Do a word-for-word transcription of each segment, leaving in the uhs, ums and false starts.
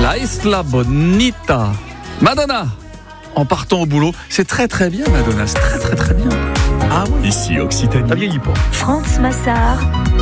La Isla Bonita. Madonna, en partant au boulot, c'est très très bien Madonna, c'est très très très bien. Ah oui. Ici Occitanie. Ça vieillit pas. France Massard.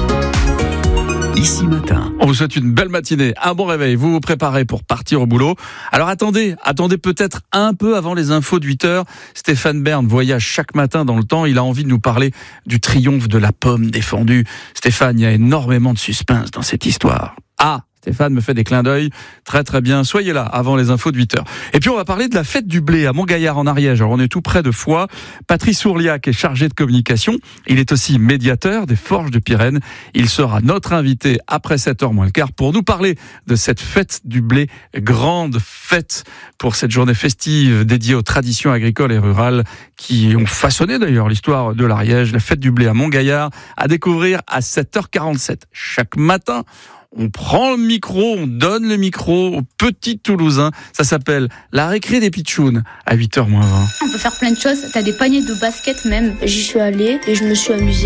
Ici Matin. On vous souhaite une belle matinée, un bon réveil, vous vous préparez pour partir au boulot. Alors attendez, attendez peut-être un peu avant les infos de huit heures. Stéphane Bern voyage chaque matin dans le temps, il a envie de nous parler du triomphe de la pomme défendue. Stéphane, il y a énormément de suspense dans cette histoire. Ah, Stéphane me fait des clins d'œil. Très très bien. Soyez là avant les infos de huit heures. Et puis on va parler de la fête du blé à Montgaillard en Ariège. Alors on est tout près de Foix. Patrice Ourliac est chargé de communication. Il est aussi médiateur des Forges de Pyrène. Il sera notre invité après sept heures moins le quart pour nous parler de cette fête du blé. Grande fête pour cette journée festive dédiée aux traditions agricoles et rurales qui ont façonné d'ailleurs l'histoire de l'Ariège. La fête du blé à Montgaillard à découvrir à sept heures quarante-sept chaque matin. On prend le micro, on donne le micro aux petits Toulousains. Ça s'appelle la récré des pitchounes à huit heures moins vingt. On peut faire plein de choses. T'as des paniers de basket même. J'y suis allée et je me suis amusée.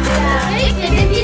La récré des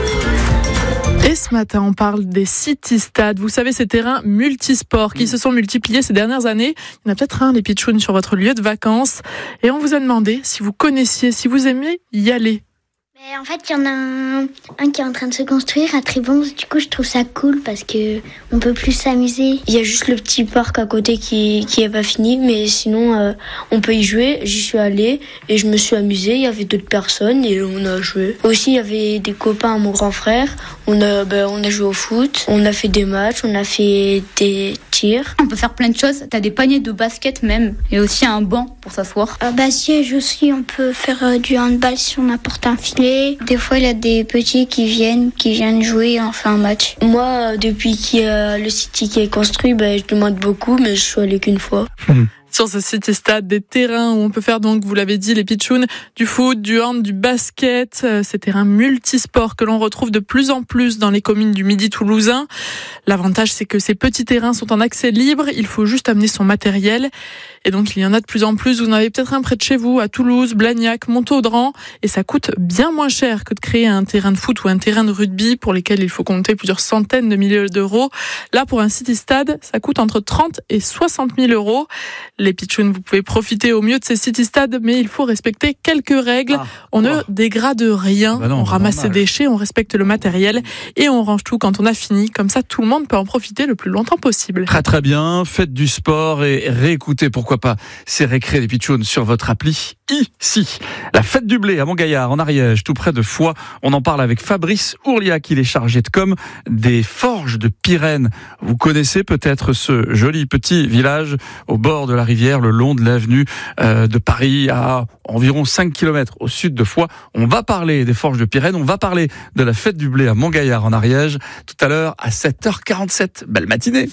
pitchounes. Et ce matin, on parle des city-stades. Vous savez, ces terrains multisports qui se sont multipliés ces dernières années. Il y en a peut-être un, les pitchounes, sur votre lieu de vacances. Et on vous a demandé si vous connaissiez, si vous aimiez y aller. En fait, il y en a un, un qui est en train de se construire à Trébons. Du coup, je trouve ça cool parce que on peut plus s'amuser. Il y a juste le petit parc à côté qui qui est pas fini, mais sinon euh, on peut y jouer. J'y suis allée et je me suis amusée. Il y avait d'autres personnes et on a joué. Aussi, il y avait des copains à mon grand frère. On a ben, on a joué au foot. On a fait des matchs. On a fait des tirs. On peut faire plein de choses. T'as des paniers de basket même et aussi un banc pour s'asseoir. Ah bah siège aussi. On peut faire euh, du handball si on apporte un filet. Des fois, il y a des petits qui viennent, qui viennent jouer et on fait un match. Moi, depuis qu'il y a le City qui est construit, ben, je demande beaucoup, mais je suis allée qu'une fois. Sur ce city stade, des terrains où on peut faire donc, vous l'avez dit, les pitchounes, du foot, du hand, du basket, ces terrains multisports que l'on retrouve de plus en plus dans les communes du Midi toulousain. L'avantage, c'est que ces petits terrains sont en accès libre, il faut juste amener son matériel. Et donc, il y en a de plus en plus. Vous en avez peut-être un près de chez vous, à Toulouse, Blagnac, Montaudran, et ça coûte bien moins cher que de créer un terrain de foot ou un terrain de rugby pour lesquels il faut compter plusieurs centaines de milliers d'euros. Là, pour un city stade, ça coûte entre trente et soixante mille euros. Les pitchounes, vous pouvez profiter au mieux de ces city-stades, mais il faut respecter quelques règles. Ah, on ne dégrade rien, ah bah non, on ramasse normal. Ses déchets, on respecte le matériel et on range tout quand on a fini. Comme ça, tout le monde peut en profiter le plus longtemps possible. Très très bien, faites du sport et réécoutez, pourquoi pas, ces récrés des pitchounes sur votre appli ici. La fête du blé à Montgaillard, en Ariège, tout près de Foix. On en parle avec Fabrice Ourliac, il est chargé de com des Forges de Pyrène. Vous connaissez peut-être ce joli petit village au bord de la rivière, le long de l'avenue euh, de Paris, à environ cinq kilomètres au sud de Foix. On va parler des Forges de Pyrène, on va parler de la fête du blé à Montgaillard en Ariège, tout à l'heure à sept heures quarante-sept. Belle matinée.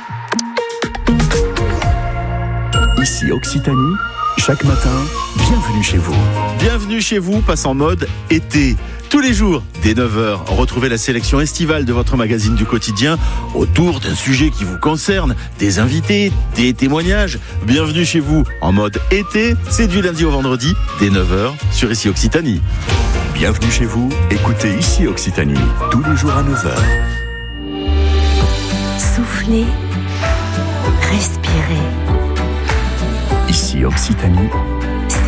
Ici Occitanie, chaque matin, bienvenue chez vous. Bienvenue chez vous passe en mode été. Tous les jours, dès neuf heures, retrouvez la sélection estivale de votre magazine du quotidien autour d'un sujet qui vous concerne, des invités, des témoignages. Bienvenue chez vous en mode été, c'est du lundi au vendredi, dès neuf heures, sur Ici Occitanie. Bienvenue chez vous, écoutez Ici Occitanie, tous les jours à neuf heures. Soufflez, respirez. Ici Occitanie,